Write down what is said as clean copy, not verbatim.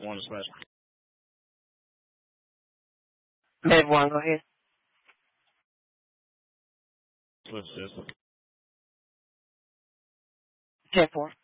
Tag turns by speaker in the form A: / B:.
A: One to smash.
B: Med 1, go ahead.
A: Switch system.
B: 10-4.